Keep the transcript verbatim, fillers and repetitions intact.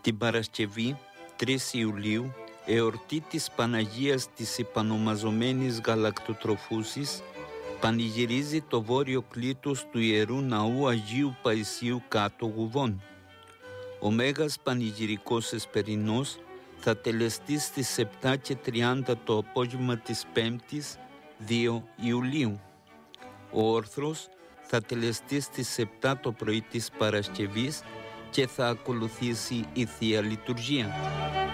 Την Παρασκευή, τρεις Ιουλίου, εορτή της Παναγίας της Επανομαζομένης Γαλακτοτροφούσης, πανηγυρίζει το βόρειο κλήτος του Ιερού Ναού Αγίου Παϊσίου κάτω Γουδών. Ο Μέγας Πανηγυρικός Εσπερινός θα τελεστεί στις επτά και τριάντα το απόγευμα της Πέμπτης, δύο Ιουλίου. Ο όρθρος θα τελεστεί στις επτά το πρωί της Παρασκευής και θα ακολουθήσει η Θεία Λειτουργία.